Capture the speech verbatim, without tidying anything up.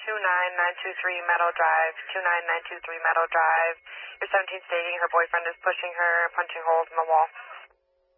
two nine nine two three Meadow Drive, two nine nine two three Meadow Drive. You're seventeen stating her boyfriend is pushing her, punching holes in the wall.